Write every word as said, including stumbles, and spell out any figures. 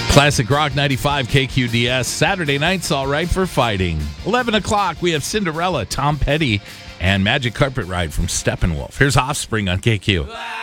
Classic Rock ninety-five K Q D S. Saturday night's all right for fighting. eleven o'clock, we have Cinderella, Tom Petty, and Magic Carpet Ride from Steppenwolf. Here's Offspring on K Q.